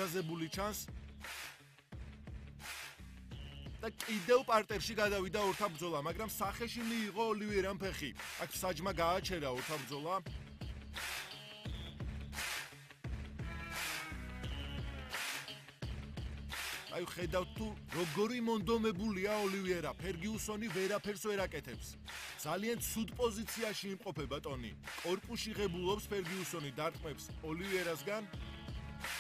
დაჯაზებული ჩანს. და კიდევ პარტერში გადავიდა ორთაბრძოლა, მაგრამ სახეში მიიღო ოლივიერამ ფეხი. აქ საჯმა გააჩერა ორთაბრძოლა. აი ხედავთ თუ როგორი მონდომებულია ოლივიერა, ფერგიუსონი ვერაფერს ვერ აკეთებს. ძალიან ცუდ პოზიციაში იმყოფება ტონი. კორპუსში ღებულობს ფერგიუსონი, დარტყმებს ოლივიერასგან.